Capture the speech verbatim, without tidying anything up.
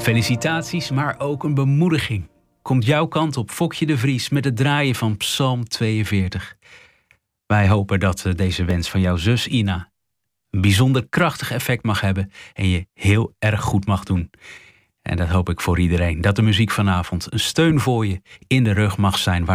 Felicitaties, maar ook een bemoediging. Komt jouw kant op Fokje de Vries met het draaien van Psalm tweeënveertig. Wij hopen dat deze wens van jouw zus Ina een bijzonder krachtig effect mag hebben en je heel erg goed mag doen. En dat hoop ik voor iedereen. Dat de muziek vanavond een steun voor je in de rug mag zijn waar